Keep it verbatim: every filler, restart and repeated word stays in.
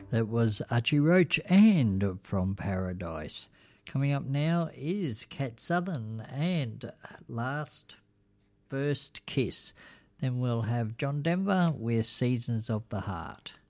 That was Archie Roach and From Paradise. Coming up now is Cat Southern and Last First Kiss. Then we'll have John Denver with Seasons of the Heart.